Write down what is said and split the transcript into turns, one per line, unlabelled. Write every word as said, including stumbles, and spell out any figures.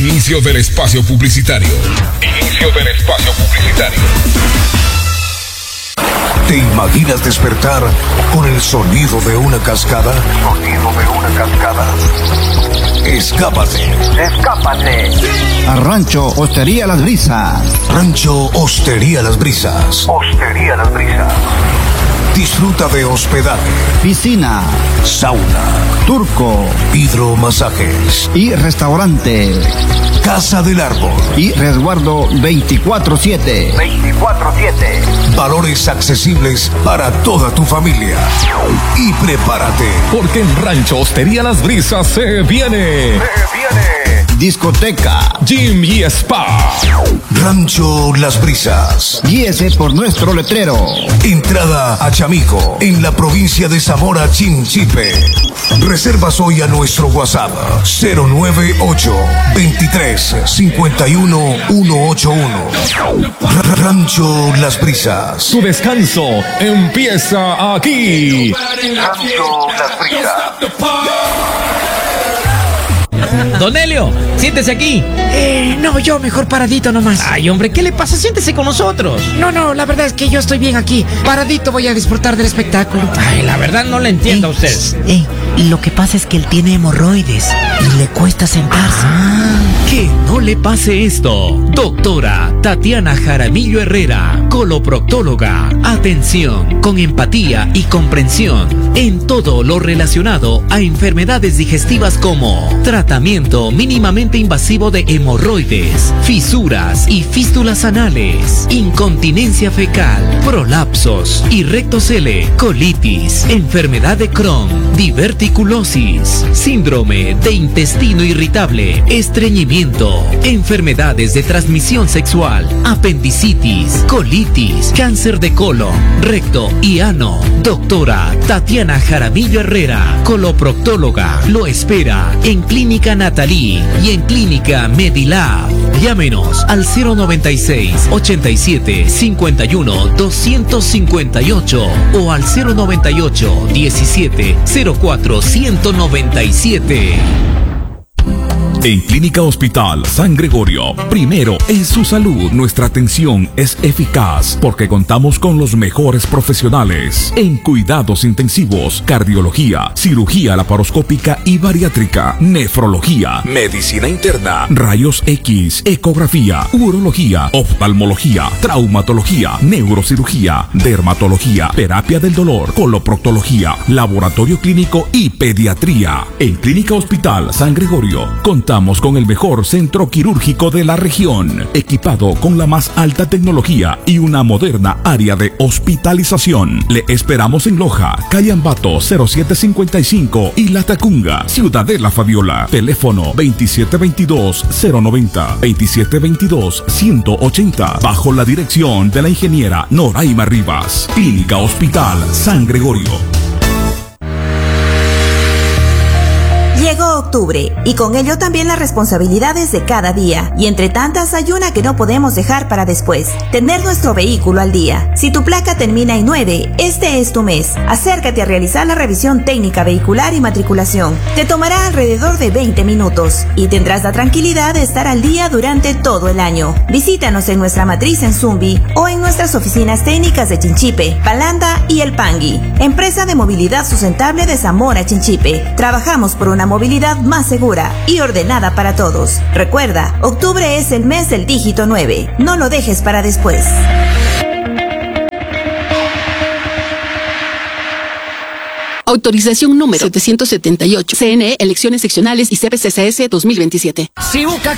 Inicio del espacio publicitario. Inicio del espacio publicitario.
¿Te imaginas despertar con el sonido de una cascada? ¿Sonido de una cascada? Escápate. Escápate.
A Rancho Hostería Las Brisas.
Rancho Hostería Las Brisas. Hostería Las Brisas. Disfruta de hospedaje,
piscina,
sauna,
turco,
hidromasajes
y restaurante.
Casa del Árbol
y resguardo veinticuatro siete.
veinticuatro siete. Valores accesibles para toda tu familia. Y prepárate,
porque en Rancho Hostería Las Brisas se viene.
Se viene.
Discoteca,
gym y spa.
Rancho Las Brisas.
Guíese por nuestro letrero.
Entrada a Chamico, en la provincia de Zamora Chinchipe. Reservas hoy a nuestro WhatsApp cero nueve ocho, veintitrés, cincuenta y uno, ciento ochenta y uno. Rancho Las Brisas.
Tu descanso empieza aquí.
Rancho Las Brisas.
Don Helio, siéntese aquí.
Eh, no, yo mejor paradito nomás.
Ay, hombre, ¿qué le pasa? Siéntese con nosotros.
No, no, la verdad es que yo estoy bien aquí. Paradito voy a disfrutar del espectáculo.
Ay, la verdad no le entiendo eh, a usted.
Eh, lo que pasa es que él tiene hemorroides y le cuesta sentarse.
Ah,
que no le pase esto. Doctora Tatiana Jaramillo Herrera, coloproctóloga. Atención con empatía y comprensión en todo lo relacionado a enfermedades digestivas como tratamiento mínimamente invasivo de hemorroides, fisuras y fístulas anales, incontinencia fecal, prolapsos y rectocele, colitis, enfermedad de Crohn, diverticulosis, síndrome de intestino irritable, estreñimiento, enfermedades de transmisión sexual, apendicitis, colitis, cáncer de colon, recto y ano. Doctora Tatiana Jaramillo Herrera, coloproctóloga, lo espera en Clínica Natalí y en Clínica Medilab. Llámenos al cero noventa y seis, ochenta y siete, cincuenta y uno, doscientos cincuenta y ocho o al cero noventa y ocho, diecisiete, cero cuatro, ciento noventa y siete.
En Clínica Hospital San Gregorio, primero es su salud. Nuestra atención es eficaz porque contamos con los mejores profesionales en cuidados intensivos, cardiología, cirugía laparoscópica y bariátrica, nefrología, medicina interna, rayos X, ecografía, urología, oftalmología, traumatología, neurocirugía, dermatología, terapia del dolor, coloproctología, laboratorio clínico y pediatría. En Clínica Hospital San Gregorio, contamos con el mejor centro quirúrgico de la región, equipado con la más alta tecnología y una moderna área de hospitalización. Le esperamos en Loja, calle Ambato cero siete cincuenta y cinco y La Tacunga, Ciudadela Fabiola. Teléfono veintisiete veintidós, cero noventa, veintisiete veintidós, ciento ochenta, bajo la dirección de la ingeniera Noraima Rivas. Clínica Hospital San Gregorio.
Llegó octubre y con ello también las responsabilidades de cada día, y entre tantas hay una que no podemos dejar para después: tener nuestro vehículo al día. Si tu placa termina en nueve, este es tu mes. Acércate a realizar la revisión técnica vehicular y matriculación. Te tomará alrededor de veinte minutos y tendrás la tranquilidad de estar al día durante todo el año. Visítanos en nuestra matriz en Zumbi o en nuestras oficinas técnicas de Chinchipe, Palanda y El Pangui. Empresa de Movilidad Sustentable de Zamora Chinchipe. Trabajamos por una movilidad más segura y ordenada para todos. Recuerda, octubre es el mes del dígito nueve. No lo dejes para después.
Autorización número setecientos setenta y ocho. C N E, Elecciones Seccionales y C P C C S dos mil veintisiete.
Siuca